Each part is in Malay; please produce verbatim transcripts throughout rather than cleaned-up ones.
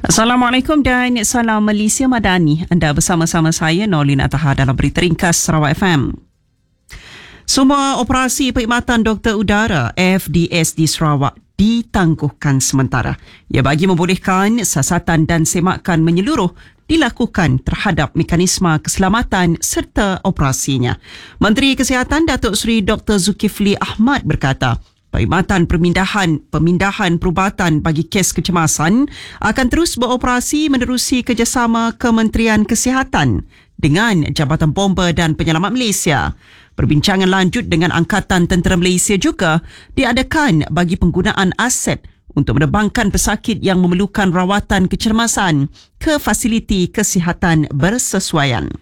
Assalamualaikum dan salam Malaysia Madani. Anda bersama-sama saya Nolin Ataha dalam Berita Ringkas Sarawak F M. Semua operasi perkhidmatan doktor udara F D S di Sarawak ditangguhkan sementara. Ia bagi membolehkan siasatan dan semakan menyeluruh dilakukan terhadap mekanisme keselamatan serta operasinya. Menteri Kesihatan Datuk Seri Doktor Zulkifli Ahmad berkata, perkhidmatan pemindahan pemindahan perubatan bagi kes kecemasan akan terus beroperasi menerusi kerjasama Kementerian Kesihatan dengan Jabatan Bomba dan Penyelamat Malaysia. Perbincangan lanjut dengan Angkatan Tentera Malaysia juga diadakan bagi penggunaan aset untuk menerbangkan pesakit yang memerlukan rawatan kecemasan ke fasiliti kesihatan bersesuaian.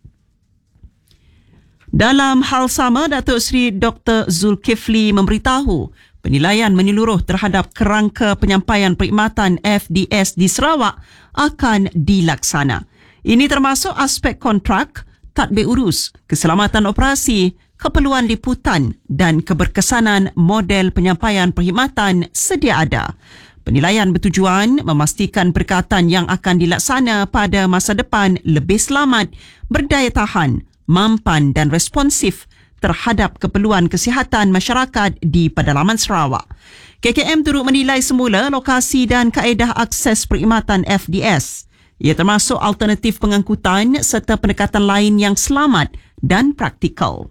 Dalam hal sama, Datuk Seri Doktor Zulkifli memberitahu penilaian menyeluruh terhadap kerangka penyampaian perkhidmatan F D S di Sarawak akan dilaksana. Ini termasuk aspek kontrak, tadbir urus, keselamatan operasi, keperluan liputan dan keberkesanan model penyampaian perkhidmatan sedia ada. Penilaian bertujuan memastikan perkhidmatan yang akan dilaksana pada masa depan lebih selamat, berdaya tahan, mampan dan responsif terhadap keperluan kesihatan masyarakat di pedalaman Sarawak. K K M turut menilai semula lokasi dan kaedah akses perkhidmatan F D S. Ia termasuk alternatif pengangkutan serta pendekatan lain yang selamat dan praktikal.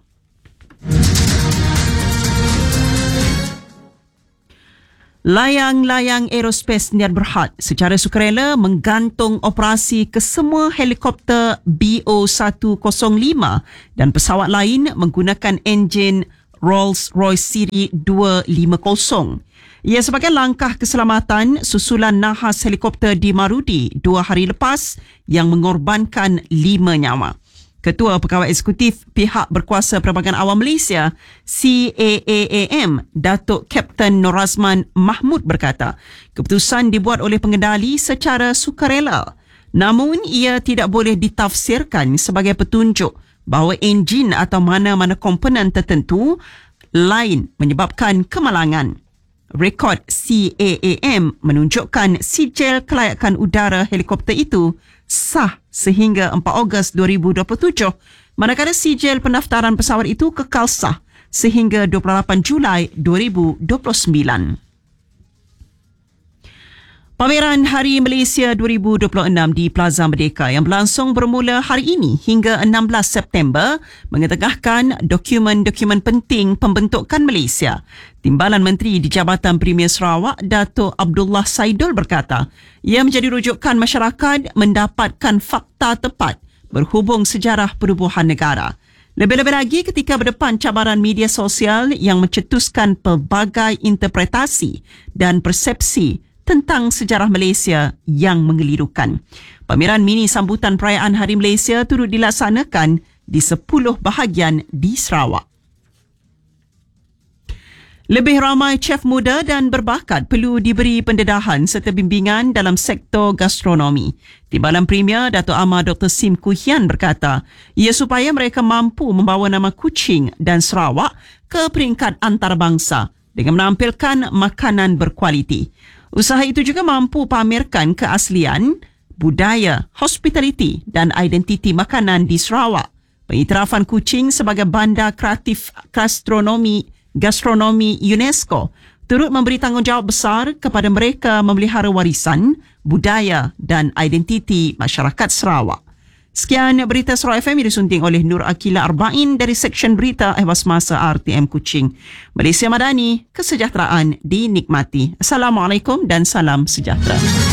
Layang-layang aerospace Niat Berhad secara sukarela menggantung operasi ke semua helikopter B O seratus lima dan pesawat lain menggunakan enjin Rolls-Royce siri dua lima kosong. Ia sebagai langkah keselamatan susulan nahas helikopter di Marudi dua hari lepas yang mengorbankan lima nyawa. Ketua Pegawai Eksekutif Pihak Berkuasa Perabdangan Awam Malaysia C A A A M Datuk Kapten Norazman Mahmud berkata, keputusan dibuat oleh pengendali secara sukarela. Namun ia tidak boleh ditafsirkan sebagai petunjuk bahawa enjin atau mana-mana komponen tertentu lain menyebabkan kemalangan. Rekod C A A M menunjukkan sijil kelayakan udara helikopter itu sah sehingga empat Ogos dua ribu dua puluh tujuh, manakala sijil pendaftaran pesawat itu kekal sah sehingga dua puluh lapan Julai dua ribu dua puluh sembilan. Pameran Hari Malaysia dua ribu dua puluh enam di Plaza Merdeka yang berlangsung bermula hari ini hingga enam belas September mengetengahkan dokumen-dokumen penting pembentukan Malaysia. Timbalan Menteri di Jabatan Premier Sarawak, Datuk Abdullah Saidul berkata, ia menjadi rujukan masyarakat mendapatkan fakta tepat berhubung sejarah perubahan negara. Lebih-lebih lagi ketika berdepan cabaran media sosial yang mencetuskan pelbagai interpretasi dan persepsi tentang sejarah Malaysia yang mengelirukan. Pameran mini sambutan perayaan Hari Malaysia turut dilaksanakan di sepuluh bahagian di Sarawak. Lebih ramai chef muda dan berbakat perlu diberi pendedahan serta bimbingan dalam sektor gastronomi. Timbalan Premier Datuk Amar Doktor Sim Kuhian berkata, ia supaya mereka mampu membawa nama Kuching dan Sarawak ke peringkat antarabangsa dengan menampilkan makanan berkualiti. Usaha itu juga mampu pamerkan keaslian, budaya, hospitality dan identiti makanan di Sarawak. Pengiktirafan Kuching sebagai bandar kreatif gastronomi gastronomi UNESCO turut memberi tanggungjawab besar kepada mereka memelihara warisan, budaya dan identiti masyarakat Sarawak. Sekian Berita Sarawak F M disunting oleh Nur Akila Arba'in dari Seksyen Berita Ehwas Masa R T M Kuching. Malaysia Madani, kesejahteraan dinikmati. Assalamualaikum dan salam sejahtera.